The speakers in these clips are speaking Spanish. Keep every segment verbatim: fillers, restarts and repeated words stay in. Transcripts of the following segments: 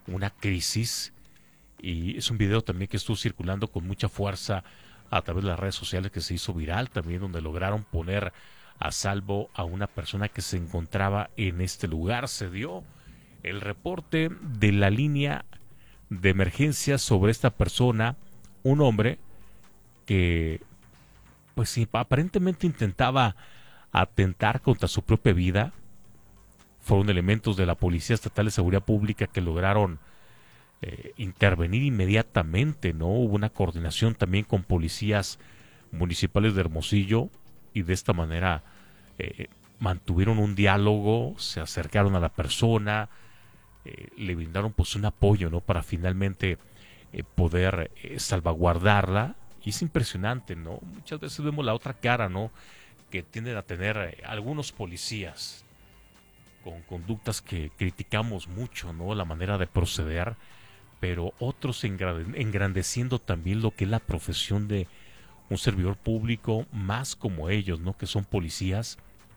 una crisis. Y es un video también que estuvo circulando con mucha fuerza a través de las redes sociales, que se hizo viral también, donde lograron poner a salvo a una persona que se encontraba en este lugar. Se dio el reporte de la línea de emergencia sobre esta persona, un hombre que pues sí, aparentemente intentaba atentar contra su propia vida. Fueron elementos de la Policía Estatal de Seguridad Pública que lograron eh, intervenir inmediatamente, ¿no? Hubo una coordinación también con policías municipales de Hermosillo y de esta manera eh, mantuvieron un diálogo, se acercaron a la persona, eh, le brindaron pues un apoyo, ¿no? Para finalmente eh, poder eh, salvaguardarla. Y es impresionante, ¿no? Muchas veces vemos la otra cara, ¿no? Que tienden a tener eh, algunos policías con conductas que criticamos mucho, ¿no? La manera de proceder, pero otros engrandeciendo también lo que es la profesión de un servidor público, más como ellos, ¿no? Que son policías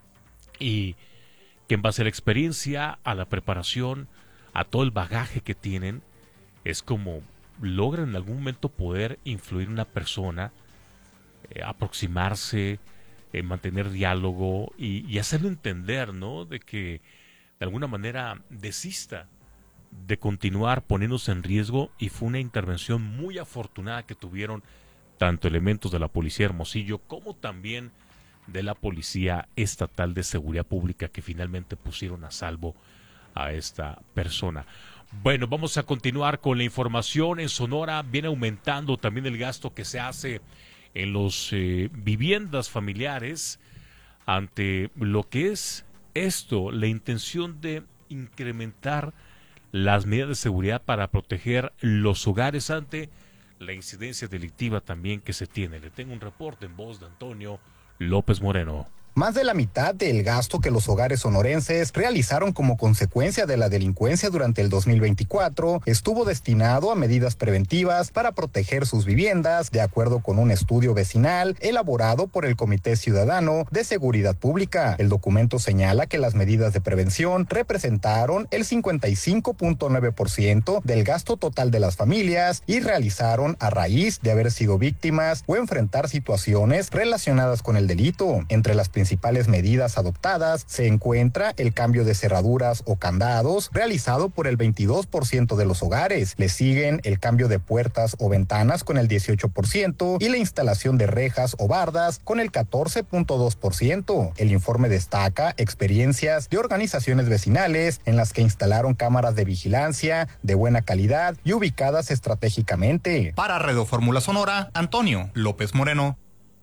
y que en base a la experiencia, a la preparación, a todo el bagaje que tienen, es como logran en algún momento poder influir en una persona, eh, aproximarse, eh, mantener diálogo y, y hacerlo entender, ¿no? De que de alguna manera desista de continuar poniéndose en riesgo, y fue una intervención muy afortunada que tuvieron tanto elementos de la Policía de Hermosillo como también de la Policía Estatal de Seguridad Pública, que finalmente pusieron a salvo a esta persona. Bueno, vamos a continuar con la información. En Sonora viene aumentando también el gasto que se hace en las eh, viviendas familiares ante lo que es esto, la intención de incrementar las medidas de seguridad para proteger los hogares ante la incidencia delictiva también que se tiene. Le tengo un reporte en voz de Antonio López Moreno. Más de la mitad del gasto que los hogares sonorenses realizaron como consecuencia de la delincuencia durante el dos mil veinticuatro estuvo destinado a medidas preventivas para proteger sus viviendas, de acuerdo con un estudio vecinal elaborado por el Comité Ciudadano de Seguridad Pública. El documento señala que las medidas de prevención representaron el cincuenta y cinco punto nueve por ciento del gasto total de las familias y realizaron a raíz de haber sido víctimas o enfrentar situaciones relacionadas con el delito. Entre las principales medidas adoptadas se encuentra el cambio de cerraduras o candados, realizado por el veintidós por ciento de los hogares. Le siguen el cambio de puertas o ventanas con el dieciocho por ciento y la instalación de rejas o bardas con el catorce punto dos por ciento. El informe destaca experiencias de organizaciones vecinales en las que instalaron cámaras de vigilancia de buena calidad y ubicadas estratégicamente. Para Radio Fórmula Sonora, Antonio López Moreno.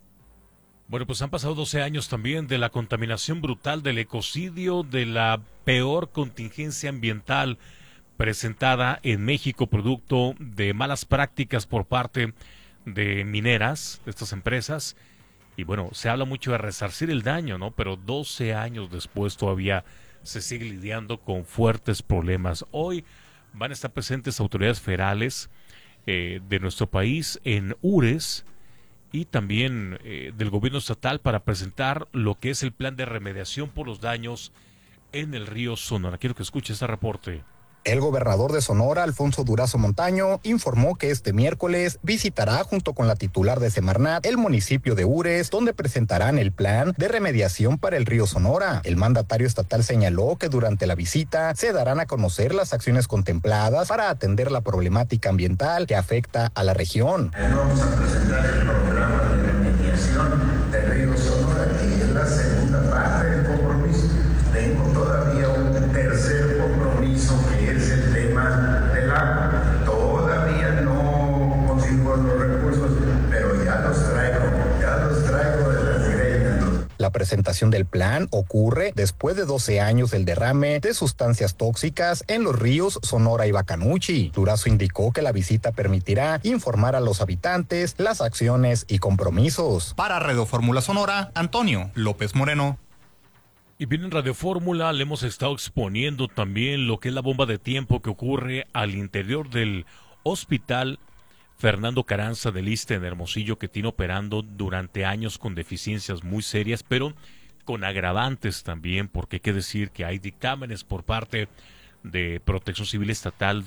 Bueno, pues han pasado doce años también de la contaminación brutal, del ecocidio, de la peor contingencia ambiental presentada en México, producto de malas prácticas por parte de mineras, de estas empresas. Y bueno, se habla mucho de resarcir el daño, ¿no? Pero doce años después todavía se sigue lidiando con fuertes problemas. Hoy van a estar presentes autoridades federales eh, de nuestro país en URES, y también eh, del gobierno estatal, para presentar lo que es el plan de remediación por los daños en el río Sonora. Quiero que escuche este reporte. El gobernador de Sonora, Alfonso Durazo Montaño, informó que este miércoles visitará junto con la titular de Semarnat el municipio de Ures, donde presentarán el plan de remediación para el río Sonora. El mandatario estatal señaló que durante la visita se darán a conocer las acciones contempladas para atender la problemática ambiental que afecta a la región. Vamos a presentar el programa de remediación del río Sonora, y es la segunda parte del compromiso. Tengo todavía un tercer compromiso, que es el tema del agua. Todavía no consigo los recursos, pero ya los traigo, ya los traigo de las greñas. La presentación del plan ocurre después de doce años del derrame de sustancias tóxicas en los ríos Sonora y Bacanuchi. Durazo indicó que la visita permitirá informar a los habitantes las acciones y compromisos. Para Radio Fórmula Sonora, Antonio López Moreno. Y bien, en Radio Fórmula le hemos estado exponiendo también lo que es la bomba de tiempo que ocurre al interior del Hospital Fernando Carranza del Iste en Hermosillo, que tiene operando durante años con deficiencias muy serias, pero con agravantes también, porque hay que decir que hay dictámenes por parte de Protección Civil Estatal